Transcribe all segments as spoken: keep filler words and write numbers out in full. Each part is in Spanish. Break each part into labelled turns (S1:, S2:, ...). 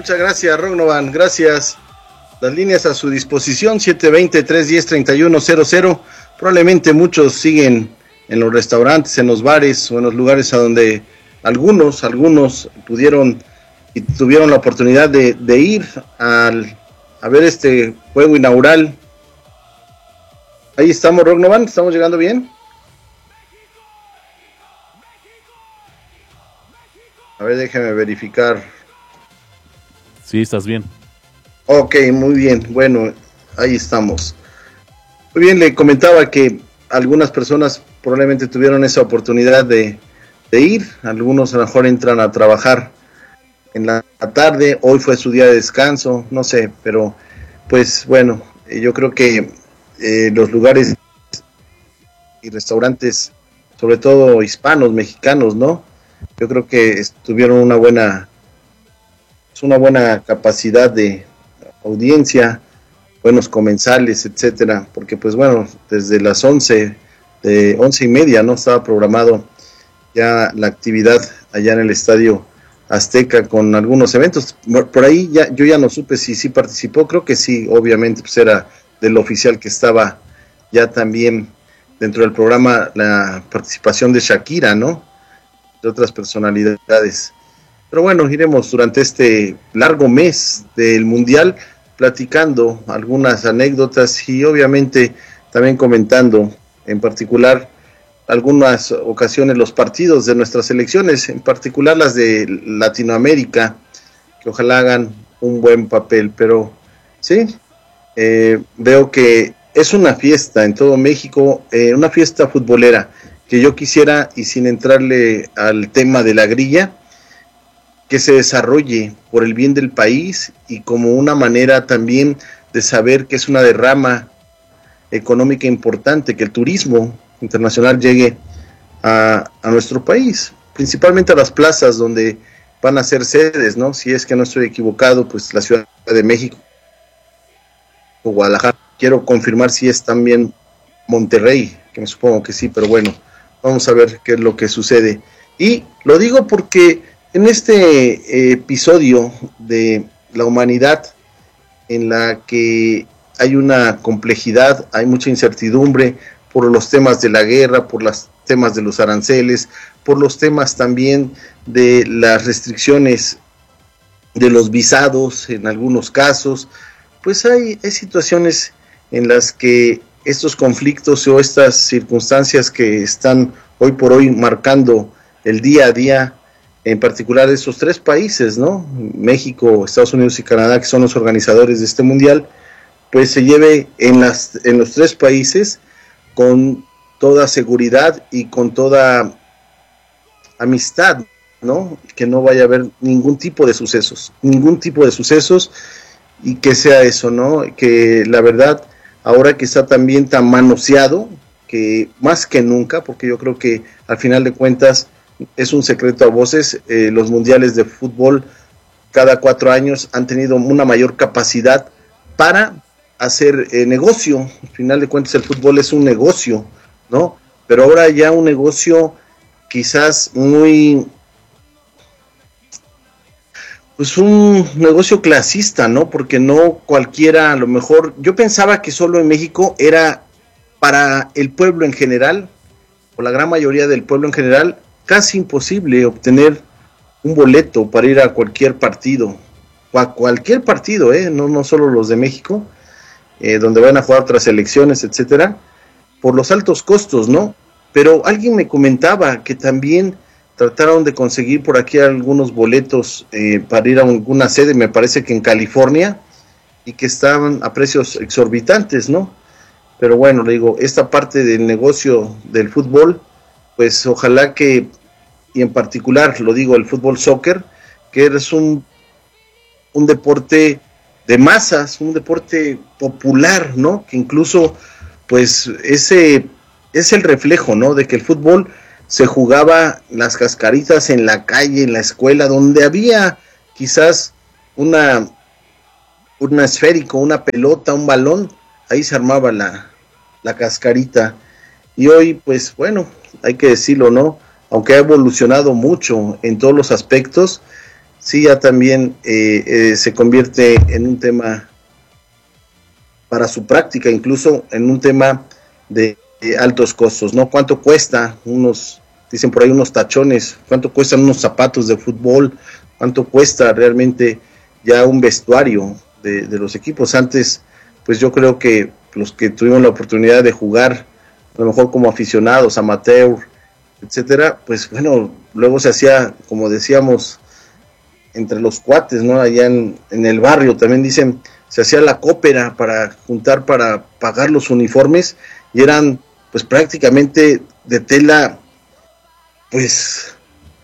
S1: Muchas gracias, Rognovan, gracias. Las líneas a su disposición, siete dos cero, tres uno cero, tres uno cero cero. Probablemente muchos siguen en los restaurantes, en los bares o en los lugares a donde algunos, algunos pudieron y tuvieron la oportunidad de, de ir al, a ver este juego inaugural. Ahí estamos, Rognovan, ¿estamos llegando bien? A ver, déjeme verificar.
S2: Sí, estás bien.
S1: Ok, muy bien, bueno, ahí estamos. Muy bien, le comentaba que algunas personas probablemente tuvieron esa oportunidad de, de ir, algunos a lo mejor entran a trabajar en la tarde, hoy fue su día de descanso, no sé, pero pues bueno, yo creo que eh, los lugares y restaurantes, sobre todo hispanos, mexicanos, ¿no? Yo creo que tuvieron una buena, una buena capacidad de audiencia, buenos comensales, etcétera, porque pues bueno, desde las once, de once y media, ¿no? Estaba programado ya la actividad allá en el Estadio Azteca con algunos eventos. Por ahí ya yo ya no supe si sí participó, creo que sí, obviamente pues era del oficial que estaba ya también dentro del programa la participación de Shakira, ¿no? De otras personalidades. Pero bueno, iremos durante este largo mes del Mundial platicando algunas anécdotas y obviamente también comentando en particular algunas ocasiones los partidos de nuestras selecciones, en particular las de Latinoamérica, que ojalá hagan un buen papel, pero sí, eh, veo que es una fiesta en todo México, eh, una fiesta futbolera, que yo quisiera, y sin entrarle al tema de la grilla, que se desarrolle por el bien del país y como una manera también de saber que es una derrama económica importante, que el turismo internacional llegue a, a nuestro país, principalmente a las plazas donde van a ser sedes, ¿no? Si es que no estoy equivocado, pues la Ciudad de México o Guadalajara. Quiero confirmar si es también Monterrey, que me supongo que sí, pero bueno, vamos a ver qué es lo que sucede. Y lo digo porque en este eh, episodio de la humanidad en la que hay una complejidad, hay mucha incertidumbre por los temas de la guerra, por los temas de los aranceles, por los temas también de las restricciones de los visados en algunos casos, pues hay, hay situaciones en las que estos conflictos o estas circunstancias que están hoy por hoy marcando el día a día, en particular de estos tres países, ¿no? México, Estados Unidos y Canadá, que son los organizadores de este mundial, pues se lleve en, las, en los tres países con toda seguridad y con toda amistad, ¿no? Que no vaya a haber ningún tipo de sucesos, ningún tipo de sucesos, y que sea eso, ¿no? Que la verdad, ahora que está también tan manoseado, que más que nunca, porque yo creo que al final de cuentas es un secreto a voces, eh, los mundiales de fútbol cada cuatro años han tenido una mayor capacidad para hacer eh, negocio. Al final de cuentas el fútbol es un negocio, ¿no? Pero ahora ya un negocio quizás muy, pues un negocio clasista, ¿no? Porque no cualquiera, a lo mejor, yo pensaba que solo en México era para el pueblo en general, o la gran mayoría del pueblo en general, casi imposible obtener un boleto para ir a cualquier partido, o a cualquier partido, ¿eh? no, no solo los de México, eh, donde van a jugar otras selecciones, etcétera, por los altos costos, ¿no? Pero alguien me comentaba que también trataron de conseguir por aquí algunos boletos eh, para ir a alguna sede, me parece que en California, y que estaban a precios exorbitantes, ¿no? Pero bueno, le digo, esta parte del negocio del fútbol, pues ojalá que, y en particular, lo digo, el fútbol soccer, que es un, un deporte de masas, un deporte popular, ¿no? Que incluso, pues, ese es el reflejo, ¿no? De que el fútbol se jugaba las cascaritas en la calle, en la escuela, donde había quizás una, una esférico, una pelota, un balón, ahí se armaba la, la cascarita. Y hoy, pues, bueno, hay que decirlo, ¿no? Aunque ha evolucionado mucho en todos los aspectos, sí ya también eh, eh, se convierte en un tema para su práctica, incluso en un tema de, de altos costos, ¿no? ¿Cuánto cuesta unos, dicen por ahí unos tachones, cuánto cuestan unos zapatos de fútbol, cuánto cuesta realmente ya un vestuario de, de los equipos? Antes, pues yo creo que los que tuvimos la oportunidad de jugar, a lo mejor como aficionados, amateur, etcétera, pues bueno, luego se hacía, como decíamos, entre los cuates, ¿no? Allá en, en el barrio también dicen, se hacía la cópera para juntar, para pagar los uniformes, y eran pues prácticamente de tela, pues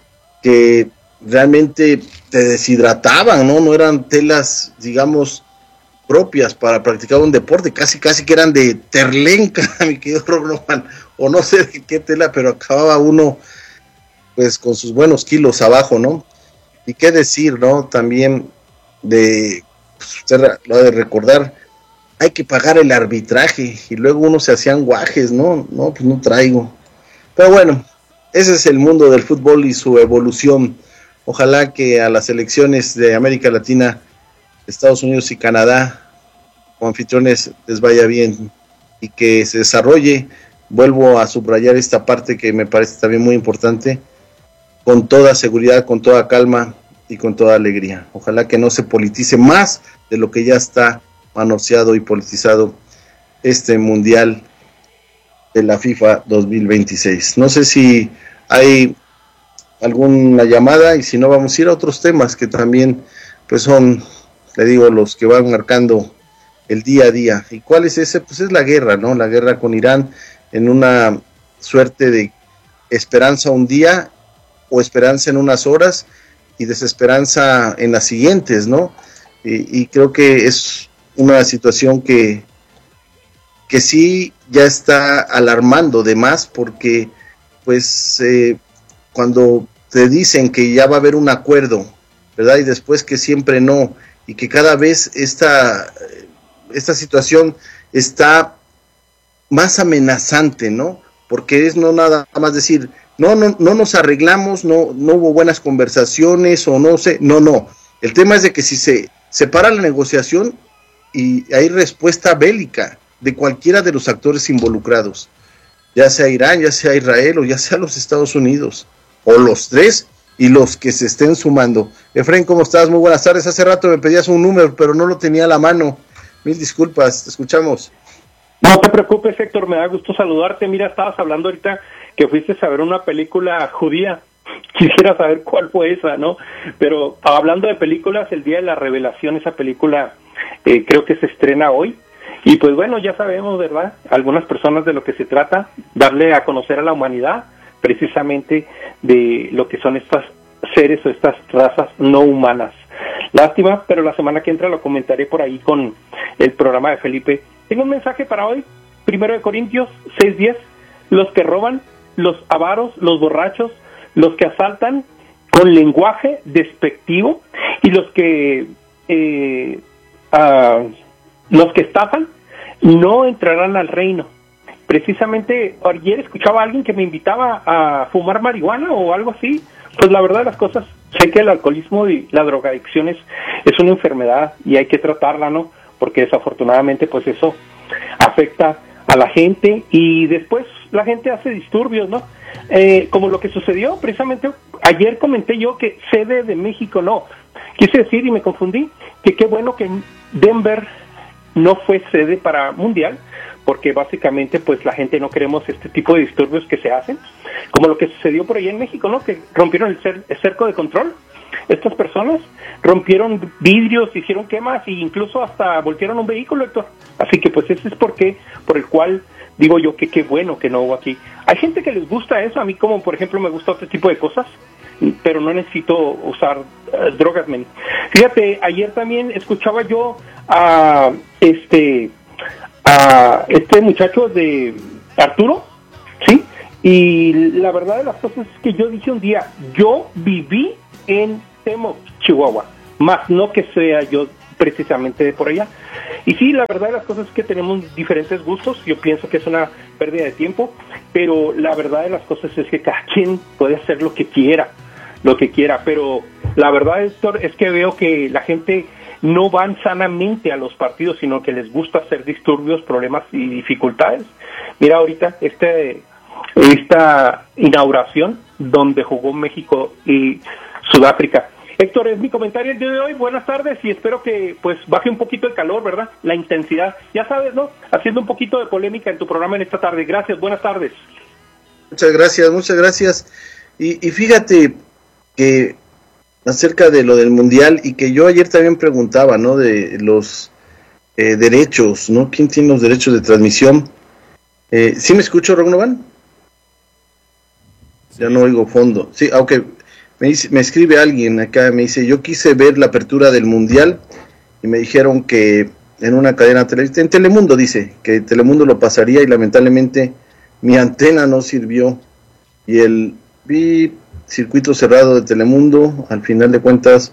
S1: que realmente te deshidrataban, ¿no? No eran telas, digamos, propias para practicar un deporte, casi casi que eran de terlenca, mi querido Roman, o no sé de qué tela, pero acababa uno pues con sus buenos kilos abajo, ¿no? Y qué decir, ¿no? También de, pues, usted lo ha de recordar, hay que pagar el arbitraje, y luego uno se hacían guajes, ¿no? No, pues no traigo. Pero bueno, ese es el mundo del fútbol y su evolución. Ojalá que a las elecciones de América Latina, Estados Unidos y Canadá, como anfitriones, les vaya bien y que se desarrolle. Vuelvo a subrayar esta parte que me parece también muy importante, con toda seguridad, con toda calma y con toda alegría. Ojalá que no se politice más de lo que ya está manoseado y politizado este Mundial de la FIFA dos mil veintiséis. No sé si hay alguna llamada, y si no vamos a ir a otros temas que también pues son, le digo, los que van marcando el día a día. ¿Y cuál es ese? Pues es la guerra, ¿no? La guerra con Irán, en una suerte de esperanza un día, o esperanza en unas horas y desesperanza en las siguientes, ¿no? Y, y creo que es una situación que que sí ya está alarmando de más, porque pues eh, cuando te dicen que ya va a haber un acuerdo, ¿verdad? Y después que siempre no, y que cada vez esta, esta situación está más amenazante, ¿no? Porque es no nada más decir, no, no, no nos arreglamos, no, no hubo buenas conversaciones, o no sé, no, no. El tema es de que si se separa la negociación y hay respuesta bélica de cualquiera de los actores involucrados, ya sea Irán, ya sea Israel, o ya sea los Estados Unidos, o los tres, y los que se estén sumando. Efraín, ¿cómo estás? Muy buenas tardes. Hace rato me pedías un número, pero no lo tenía a la mano. Mil disculpas, te escuchamos.
S3: No te preocupes, Héctor, me da gusto saludarte. Mira, estabas hablando ahorita que fuiste a ver una película judía. Quisiera saber cuál fue esa, ¿no? Pero hablando de películas, el Día de la Revelación, esa película eh, creo que se estrena hoy. Y pues bueno, ya sabemos, ¿verdad? Algunas personas de lo que se trata, darle a conocer a la humanidad precisamente de lo que son estos seres o estas razas no humanas. Lástima, pero la semana que entra lo comentaré por ahí con el programa de Felipe. Tengo un mensaje para hoy, primero de Corintios seis diez, los que roban, los avaros, los borrachos, los que asaltan con lenguaje despectivo, y los que eh, uh, los que estafan no entrarán al reino. Precisamente ayer escuchaba a alguien que me invitaba a fumar marihuana o algo así. Pues la verdad de las cosas, sé que el alcoholismo y la drogadicción es, es una enfermedad y hay que tratarla, ¿no? Porque desafortunadamente pues eso afecta a la gente y después la gente hace disturbios, ¿no? Eh, como lo que sucedió precisamente ayer, comenté yo que sede de México no. Quise decir y me confundí que qué bueno que Denver no fue sede para Mundial, porque básicamente pues la gente no queremos este tipo de disturbios que se hacen, como lo que sucedió por ahí en México, ¿no? Que rompieron el, cer- el cerco de control. Estas personas rompieron vidrios, hicieron quemas e incluso hasta voltearon un vehículo, Héctor. Así que pues ese es por qué, por el cual digo yo que qué bueno que no hubo aquí. Hay gente que les gusta eso, a mí como por ejemplo me gusta otro tipo de cosas, pero no necesito usar uh, drogas, men. Fíjate, ayer también escuchaba yo a este a este muchacho de Arturo, ¿sí? Y la verdad de las cosas es que yo dije un día, yo viví en Temo, Chihuahua, más no que sea yo precisamente de por allá. Y sí, la verdad de las cosas es que tenemos diferentes gustos, yo pienso que es una pérdida de tiempo, pero la verdad de las cosas es que cada quien puede hacer lo que quiera, lo que quiera, pero La verdad, Héctor, es que veo que la gente no van sanamente a los partidos, sino que les gusta hacer disturbios, problemas y dificultades. Mira ahorita este esta inauguración donde jugó México y Sudáfrica. Héctor, es mi comentario el día de hoy. Buenas tardes y espero que pues baje un poquito el calor, ¿verdad? La intensidad. Ya sabes, ¿no? Haciendo un poquito de polémica en tu programa en esta tarde. Gracias, buenas tardes.
S1: Muchas gracias, muchas gracias. Y, y fíjate que acerca de lo del Mundial, y que yo ayer también preguntaba, ¿no? De los eh, derechos, ¿no? ¿Quién tiene los derechos de transmisión? Eh, ¿Sí me escucho, Ragnovan? Sí. Ya no oigo fondo. Sí, aunque me, dice, me escribe alguien acá, me dice, yo quise ver la apertura del Mundial y me dijeron que en una cadena televisiva, en Telemundo dice, que Telemundo lo pasaría y lamentablemente mi antena no sirvió y el vi circuito cerrado de Telemundo, al final de cuentas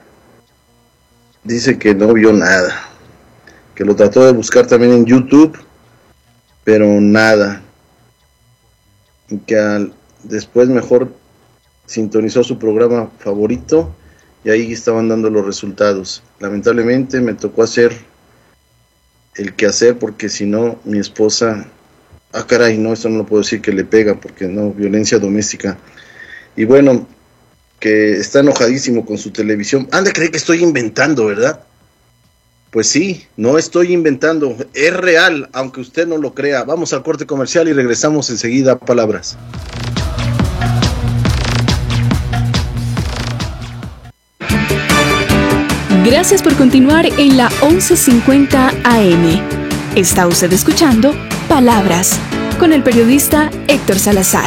S1: dice que no vio nada, que lo trató de buscar también en YouTube, pero nada, y que al, después mejor sintonizó su programa favorito y ahí estaban dando los resultados. Lamentablemente me tocó hacer el quehacer porque si no mi esposa, ah caray, no, esto no lo puedo decir que le pega porque no, violencia doméstica. Y bueno, que está enojadísimo con su televisión. Han de creer que estoy inventando, ¿verdad? Pues sí, no estoy inventando, es real, aunque usted no lo crea. Vamos al corte comercial y regresamos enseguida a Palabras.
S4: Gracias por continuar en la once cincuenta A M. Está usted escuchando Palabras con el periodista Héctor Salazar.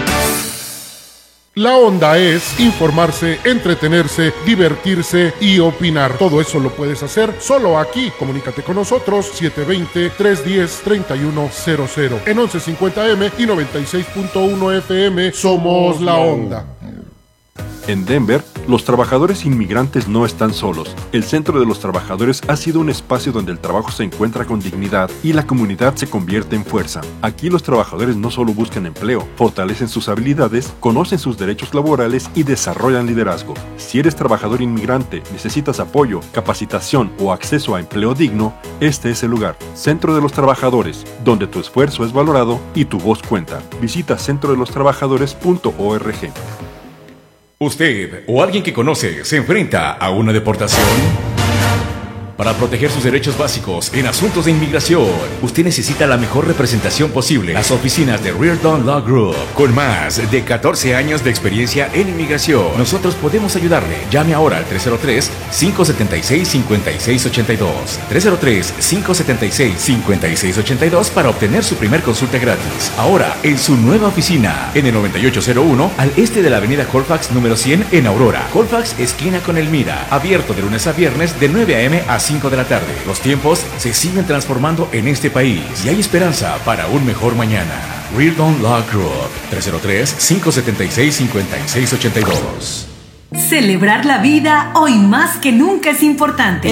S5: La onda es informarse, entretenerse, divertirse y opinar. Todo eso lo puedes hacer solo aquí. Comunícate con nosotros siete dos cero, tres uno cero, tres uno cero cero. En once cincuenta A M y noventa y seis punto uno F M somos la onda.
S6: En Denver, los trabajadores inmigrantes no están solos. El Centro de los Trabajadores ha sido un espacio donde el trabajo se encuentra con dignidad y la comunidad se convierte en fuerza. Aquí los trabajadores no solo buscan empleo, fortalecen sus habilidades, conocen sus derechos laborales y desarrollan liderazgo. Si eres trabajador inmigrante, necesitas apoyo, capacitación o acceso a empleo digno, este es el lugar. Centro de los Trabajadores, donde tu esfuerzo es valorado y tu voz cuenta. Visita centro de los trabajadores punto org.
S7: ¿Usted o alguien que conoce se enfrenta a una deportación? Para proteger sus derechos básicos en asuntos de inmigración, usted necesita la mejor representación posible. Las oficinas de Reardon Law Group, con más de catorce años de experiencia en inmigración. Nosotros podemos ayudarle. Llame ahora al tres cero tres, cinco siete seis, cinco seis ocho dos. tres cero tres, cinco siete seis, cinco seis ocho dos para obtener su primer consulta gratis. Ahora, en su nueva oficina, en el noventa y ocho cero uno, al este de la avenida Colfax número cien en Aurora. Colfax, esquina con Elmira. Abierto de lunes a viernes de nueve a eme a cinco de la tarde. Los tiempos se siguen transformando en este país y hay esperanza para un mejor mañana. Reardon Law Group, tres cero tres, cinco siete seis, cinco seis ocho dos.
S8: Celebrar la vida hoy más que nunca es importante.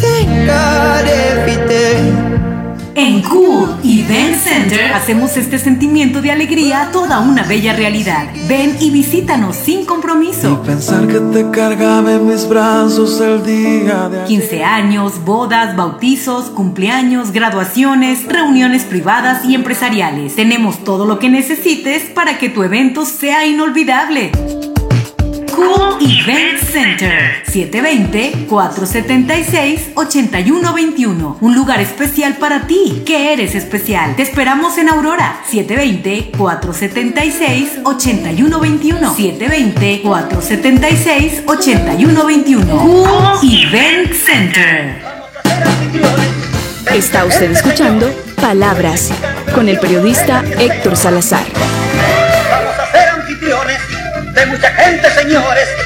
S8: En Cool Event Center hacemos este sentimiento de alegría toda una bella realidad. Ven y visítanos sin compromiso.
S9: Y pensar que te cargaba en mis brazos el día de
S8: quince años, bodas, bautizos, cumpleaños, graduaciones, reuniones privadas y empresariales. Tenemos todo lo que necesites para que tu evento sea inolvidable. Cool Event Center, siete dos cero, cuatro siete seis, ocho uno dos uno. Un lugar especial para ti, que eres especial. Te esperamos en Aurora, siete dos cero, cuatro siete seis, ocho uno dos uno. siete dos cero, cuatro siete seis, ocho uno dos uno. Cool Event Center.
S4: Está usted escuchando Palabras con el periodista Héctor Salazar.
S10: Vamos a ser anfitriones de mucha gente, señores.